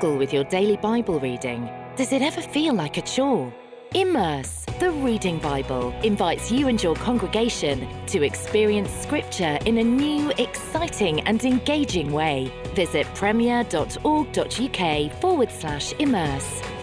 struggle with your daily Bible reading? Does it ever feel like a chore? Immerse, the Reading Bible, invites you and your congregation to experience Scripture in a new, exciting and engaging way. Visit premier.org.uk/immerse.